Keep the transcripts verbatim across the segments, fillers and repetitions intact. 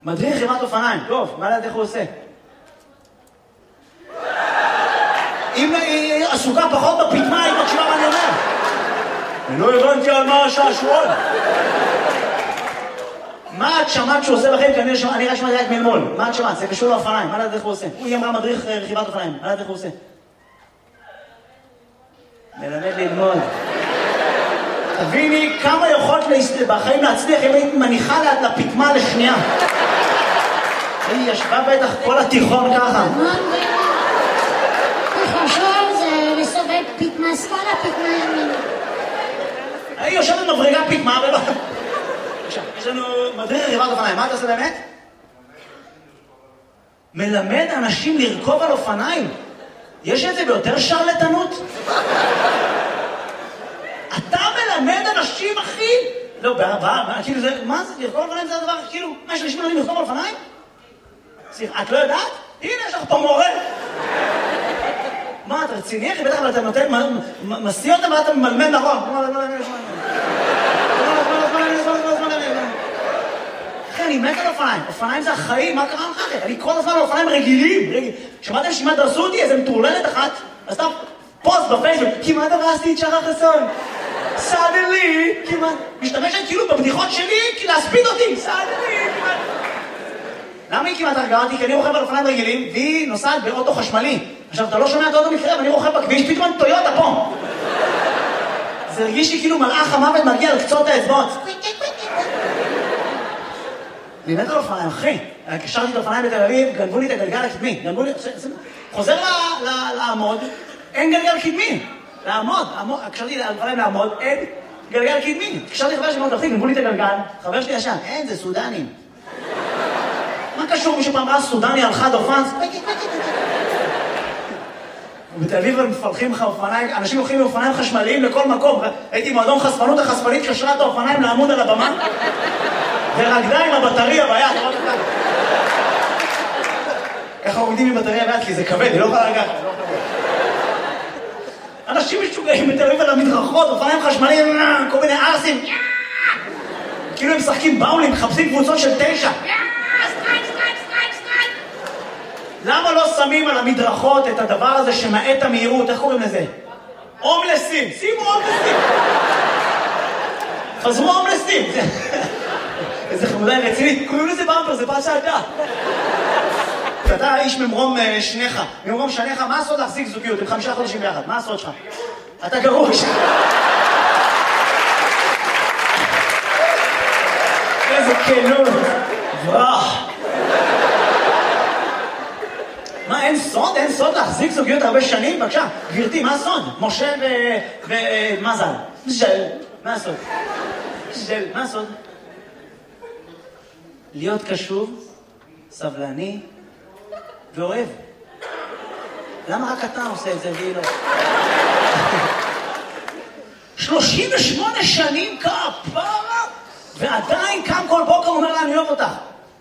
מדריך רכיבת אופניים, טוב, מה לדעת איך הוא עושה? אם היא עסוקה פחות בפתמה, היא מקשיבה מה אני אומר. אני לא הבנתי על מה השעשועון. מה את שמעת שהוא עושה לכם? אני רק שמעתי רק מלמול. מה את שמעת? זה קשור לאופניים, מה לדעת איך הוא עושה? היא אמרה מדריך רכיבת אופניים, מה לדעת איך הוא עושה? מלמד ללמוד. תביני כמה יכולת בחיים להצליח אם היית מניחה לפתמה לשנייה. היא ישבה בטח כל התיכון ככה. חשוב זה לסובב פתמה שמאלה, פתמה ימין. היא יושבת מבריגה פתמה ולא... עכשיו, יש לנו מדריך רכיבת אופניים, מה אתה עושה באמת? מלמד אנשים לרכוב על אופניים? יש את זה ביותר שרלטנות? אתה מלמד אנשים, אחי? לא, בעבר, כאילו זה, מה זה? לרכוב על אופניים זה הדבר, כאילו, מה יש אנשים מלמדים לרכוב על אופניים? סליחה, את לא יודעת? הנה, יש לך פה מורה. מה, אתה רציני, אחי? בטח, אבל אתה נותן, מסיא אותם ואתה ממלמד נכון. אחי, אני מת על אופניים. אופניים זה החיים, מה קרה לך? אני כל הזמן על אופניים רגילים. שמעתם שכמעט דרסו אותי איזה מטורללת אחת, אז אתה פוסט בפייסבוק, כמעט דרסתי את שחר חסון. סאדלי, כמעט. משתמשת כאילו בבדיחות שלי, להספיד אותי. סאדלי, כמעט. למה היא כמעט הרגעה אותי? כי אני רוכב על אופניים רגילים, והיא נוסעת באוטו חשמלי. עכשיו, אתה לא שומע את האוטו מקרה, ואני רוכב בכביש, פתאום טויוטה פה. זה הרגיש לי כאילו מלאך המוות מגיע על קצות האצבעות. אני מת על אופניים, אחי. קשרתי את האופניים בתל אביב, גנבו לי את הגלגל הקדמי. גנבו לי... חוזר לעמוד, אין גלגל קדמי. לעמוד, קשרתי את האופניים לעמוד, אין גלגל קדמי. קשרתי חבר שלי מאוד אחי, גנבו לי את הגלגל, חבר שלי ישן, אין, זה סודנים. מה קשור מישהו פעם ראה סודני על חד אופן? בתל אביב הם מפלחים לך אופניים, אנשים הולכים מאופניים חשמליים לכל מקום. הייתי מועדון חשפנות, החשפנית קשרה את האופניים לעמוד על הבמה ורקדה עם הבטריה ביד. ככה עומדים עם בטריה ביד כי זה כבד, היא לא יכולה לגעת. אנשים משוגעים בתל אביב על המדרכות, אופניים חשמליים, כל מיני ארסים. כאילו הם משחקים באולים, מחפשים קבוצות של תשע. למה לא שמים על המדרכות את הדבר הזה שמעט המהירות? איך קוראים לזה? הומלסים. שימו הומלסים. חזרו הומלסים. איזה חמודה רצינית. קוראים לזה במפר, זה פעם שעדה. אתה איש ממרום שניך. ממרום שניך, מה הסוד להחזיק זוגיות? עם חמישה חודשים ביחד. מה הסוד שלך? אתה גרוש. איזה כנות. ברח. מה, אין סוד? אין סוד להחזיק זוגיות הרבה שנים? בבקשה, גברתי, מה הסוד? משה ומזל. ז'ל. מה הסוד? ז'ל. מה הסוד? להיות קשוב, סבלני ואוהב. למה רק אתה עושה את זה והיא לא? שלושים ושמונה שנים כפרה, ועדיין קם כל בוקר אומר לה, אני אוהב אותך.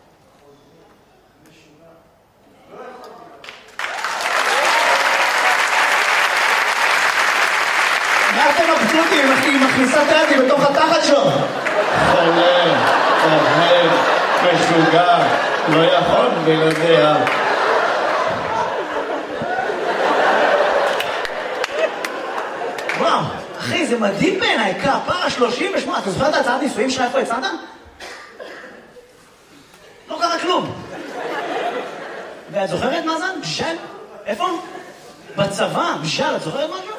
מה אתם מבסוטים אם היא מכניסה את היד בתוך התחת שלו? חולה, אוהב, משוגע, לא יכול בלעדיה. וואו, אחי, זה מדהים בעיניי, כפרה שלושים ושמונה. אתה זוכר את הצעת נישואים שלך איפה יצאת? לא קרה כלום. ואת זוכרת מה זה? בשל? איפה? בצבא, בשל, את זוכרת משהו?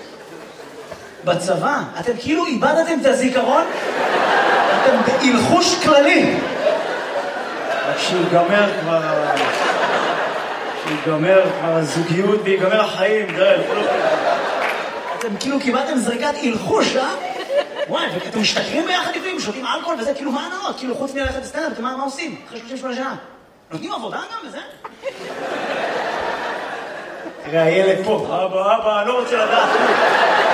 בצבא, אתם כאילו איבדתם את הזיכרון, אתם בהלחוש כללי. כשיגמר כבר... כשיגמר כבר הזוגיות ויגמר החיים, דרך. אתם כאילו קיבלתם זריקת הלחוש, אה? וואי, ואתם משתכרים ביחד לפעמים, שותים אלכוהול וזה, כאילו מה הנאות? כאילו חוץ מללכת לסטנדאפ, אתם מה עושים? אחרי שלושים ושמונה שנה. נותנים עבודה גם וזה? תראה, הילד פה, אבא, אבא, אני לא רוצה לדעת.